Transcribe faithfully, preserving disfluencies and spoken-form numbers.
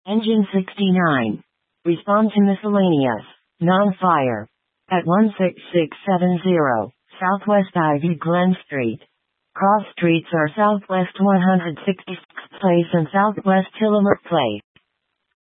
Engine sixty-nine. Respond to miscellaneous, non-fire. At one six six seven zero, Southwest Ivy Glen Street. Cross streets are Southwest one hundred sixty-sixth Place and Southwest Tillamook Place.